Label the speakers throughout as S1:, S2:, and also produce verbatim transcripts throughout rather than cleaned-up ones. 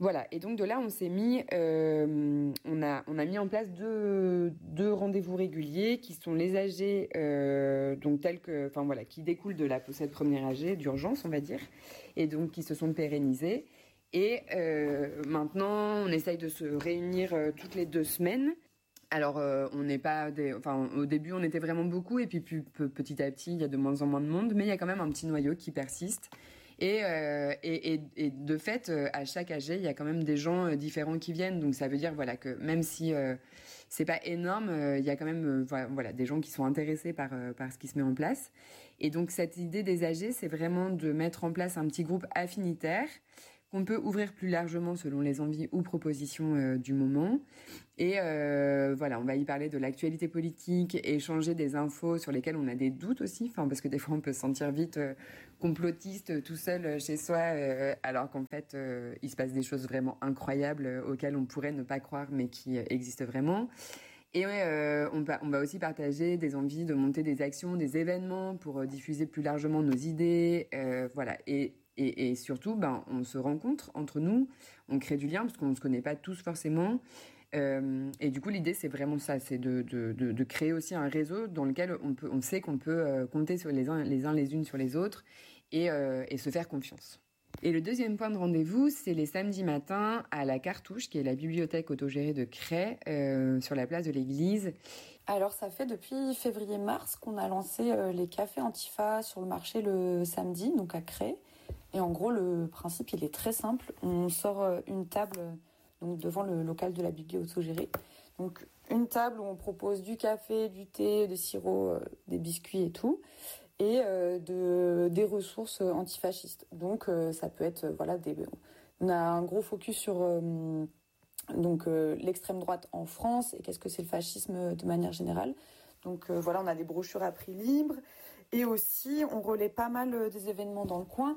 S1: Voilà, et donc de là, on s'est mis, euh, on a, on a mis en place deux, deux rendez-vous réguliers qui sont les A G, euh, donc tels que, enfin voilà, qui découlent de la cette première A G d'urgence, on va dire, et donc qui se sont pérennisés. Et euh, maintenant, on essaye de se réunir euh, toutes les deux semaines. Alors, euh, on n'est pas des, enfin, au début, on était vraiment beaucoup, et puis plus, petit à petit, il y a de moins en moins de monde, mais il y a quand même un petit noyau qui persiste. Et, euh, et, et, et de fait, euh, à chaque A G, il y a quand même des gens euh, différents qui viennent. Donc ça veut dire voilà, que même si euh, c'est pas énorme, euh, il y a quand même euh, voilà, voilà, des gens qui sont intéressés par, euh, par ce qui se met en place. Et donc cette idée des A G, c'est vraiment de mettre en place un petit groupe affinitaire qu'on peut ouvrir plus largement selon les envies ou propositions euh, du moment. Et euh, voilà, on va y parler de l'actualité politique, échanger des infos sur lesquelles on a des doutes aussi, enfin, parce que des fois on peut se sentir vite euh, complotiste euh, tout seul euh, chez soi, euh, alors qu'en fait euh, il se passe des choses vraiment incroyables euh, auxquelles on pourrait ne pas croire mais qui euh, existent vraiment. Et ouais, euh, on, va, on va aussi partager des envies de monter des actions, des événements pour euh, diffuser plus largement nos idées, euh, voilà. Et Et, et surtout, ben, on se rencontre entre nous, on crée du lien parce qu'on ne se connaît pas tous forcément. Euh, et du coup, l'idée, c'est vraiment ça, c'est de, de, de, de créer aussi un réseau dans lequel on, peut, on sait qu'on peut euh, compter sur les uns, les uns les unes sur les autres et, euh, et se faire confiance. Et le deuxième point de rendez-vous, c'est les samedis matins à la Cartouche, qui est la bibliothèque autogérée de Cray, euh, sur la place de l'église.
S2: Alors, ça fait depuis février-mars qu'on a lancé euh, les cafés Antifa sur le marché le samedi, donc à Cray. Et en gros, le principe, il est très simple. On sort euh, une table euh, donc devant le local de la bibliothèque autogérée. Donc, une table où on propose du café, du thé, des sirops, euh, des biscuits et tout. Et euh, de, des ressources antifascistes. Donc, euh, ça peut être, euh, voilà, des... On a un gros focus sur euh, donc, euh, l'extrême droite en France et qu'est-ce que c'est le fascisme de manière générale. Donc, euh, voilà, on a des brochures à prix libre. Et aussi, on relaie pas mal euh, des événements dans le coin.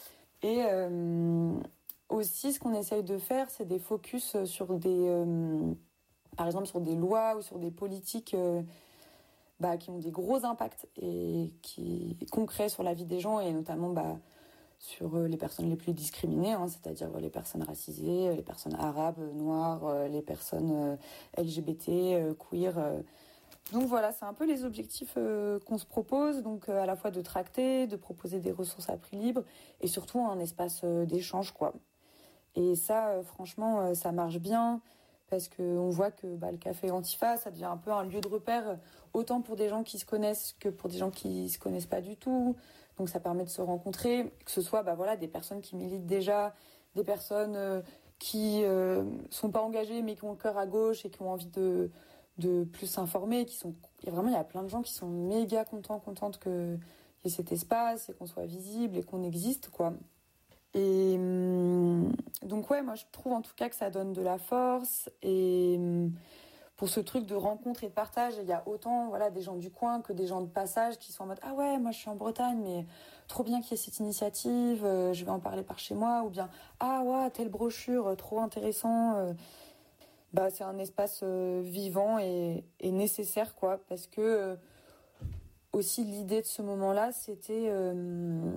S2: Et euh, aussi, ce qu'on essaye de faire, c'est des focus sur des... Euh, par exemple, sur des lois ou sur des politiques... Euh, Bah, qui ont des gros impacts et qui concrets sur la vie des gens et notamment bah, sur les personnes les plus discriminées, hein, c'est-à-dire les personnes racisées, les personnes arabes, noires, les personnes L G B T, queer. Donc voilà, c'est un peu les objectifs euh, qu'on se propose, donc euh, à la fois de tracter, de proposer des ressources à prix libre et surtout un espace euh, d'échange, quoi. Et ça, euh, franchement, euh, ça marche bien. Parce qu'on voit que bah, le café Antifa, ça devient un peu un lieu de repère, autant pour des gens qui se connaissent que pour des gens qui ne se connaissent pas du tout. Donc ça permet de se rencontrer, que ce soit bah, voilà, des personnes qui militent déjà, des personnes euh, qui ne euh, sont pas engagées mais qui ont le cœur à gauche et qui ont envie de, de plus s'informer. Qui sont... Et vraiment, il y a plein de gens qui sont méga contents, contentes qu'il y ait cet espace et qu'on soit visible et qu'on existe, quoi. Et donc ouais, moi je trouve en tout cas que ça donne de la force et pour ce truc de rencontre et de partage, il y a autant voilà, des gens du coin que des gens de passage qui sont en mode « Ah ouais, moi je suis en Bretagne, mais trop bien qu'il y ait cette initiative, euh, je vais en parler par chez moi » ou bien « Ah ouais, telle brochure, trop intéressant euh. ». Bah, c'est un espace euh, vivant et, et nécessaire, quoi, parce que euh, aussi l'idée de ce moment-là, c'était... Euh,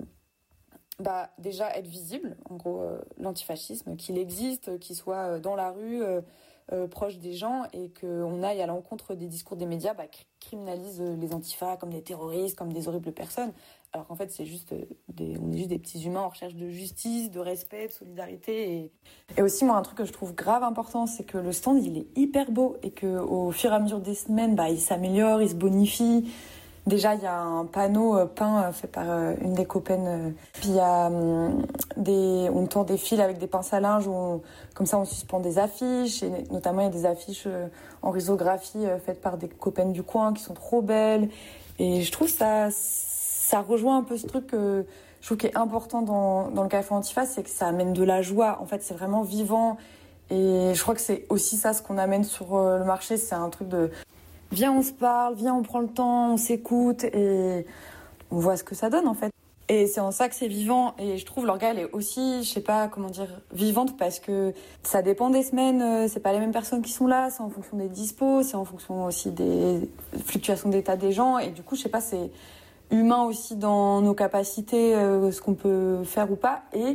S2: Bah, déjà être visible, en gros, euh, l'antifascisme, qu'il existe, qu'il soit dans la rue, euh, euh, proche des gens, et qu'on aille à l'encontre des discours des médias, bah, qui criminalisent les antifas comme des terroristes, comme des horribles personnes, alors qu'en fait, c'est juste des, on est juste des petits humains en recherche de justice, de respect, de solidarité. Et, et aussi, moi, un truc que je trouve grave important, c'est que le stand, il est hyper beau, et qu'au fur et à mesure des semaines, bah, il s'améliore, il se bonifie. Déjà, il y a un panneau peint fait par une des copaines. Puis il y a des, on tend des fils avec des pinces à linge où on, comme ça on suspend des affiches. Et notamment, il y a des affiches en risographie faites par des copaines du coin qui sont trop belles. Et je trouve ça, ça rejoint un peu ce truc que je trouve qui est important dans, dans le café Antifa, c'est que ça amène de la joie. En fait, c'est vraiment vivant. Et je crois que c'est aussi ça ce qu'on amène sur le marché. C'est un truc de... Viens, on se parle, viens, on prend le temps, on s'écoute et on voit ce que ça donne en fait. Et c'est en ça que c'est vivant. Et je trouve l'orga, elle est aussi, je sais pas comment dire, vivante parce que ça dépend des semaines. C'est pas les mêmes personnes qui sont là, c'est en fonction des dispos, c'est en fonction aussi des fluctuations d'état des gens. Et du coup, je sais pas, c'est humain aussi dans nos capacités, euh, ce qu'on peut faire ou pas. Et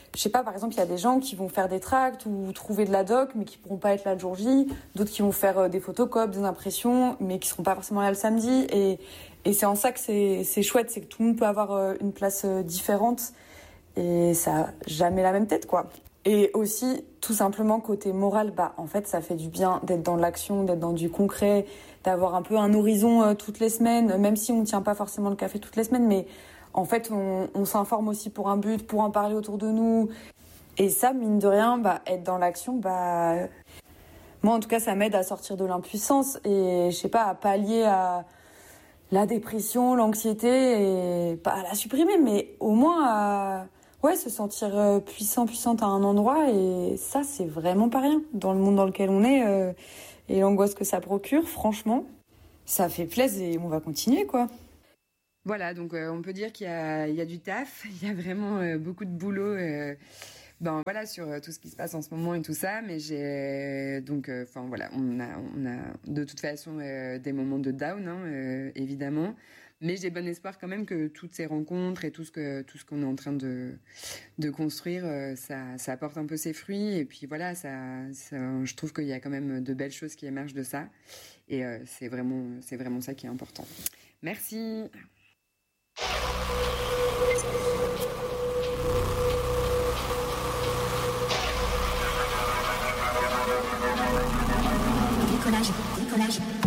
S2: je sais pas, par exemple, il y a des gens qui vont faire des tracts ou trouver de la doc, mais qui pourront pas être là le jour J. D'autres qui vont faire des photocopies, des impressions, mais qui seront pas forcément là le samedi. Et, et c'est en ça que c'est, c'est chouette, c'est que tout le monde peut avoir une place différente. Et ça a jamais la même tête, quoi. Et aussi, tout simplement, côté moral, bah, en fait, ça fait du bien d'être dans l'action, d'être dans du concret, d'avoir un peu un horizon euh, toutes les semaines, même si on ne tient pas forcément le café toutes les semaines, mais en fait, on, on s'informe aussi pour un but, pour en parler autour de nous. Et ça, mine de rien, bah, être dans l'action, bah, moi, en tout cas, ça m'aide à sortir de l'impuissance et, je sais pas, à pallier à la dépression, l'anxiété, et pas à la supprimer, mais au moins à... Ouais, se sentir puissant, puissante à un endroit, et ça, c'est vraiment pas rien. Dans le monde dans lequel on est, euh, et l'angoisse que ça procure, franchement, ça fait plaisir et on va continuer, quoi.
S1: Voilà, donc euh, on peut dire qu'il y a, il y a du taf, il y a vraiment euh, beaucoup de boulot euh, ben, voilà, sur euh, tout ce qui se passe en ce moment et tout ça, mais j'ai... Donc, enfin euh, voilà, on a, on a de toute façon euh, des moments de down, hein, euh, évidemment. Mais j'ai bon espoir quand même que toutes ces rencontres et tout ce que tout ce qu'on est en train de de construire, euh, ça ça apporte un peu ses fruits. Et puis voilà, ça, ça je trouve qu'il y a quand même de belles choses qui émergent de ça. Et euh, c'est vraiment c'est vraiment ça qui est important. Merci.
S3: Décollage, décollage.